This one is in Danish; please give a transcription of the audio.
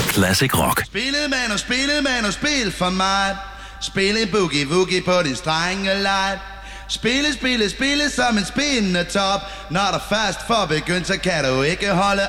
Classic Rock. Spillet man og spil for mig. Spille boogie-woogie på din strengelej. Spille som en spindende top. Når der først får begyndt, så kan du ikke holde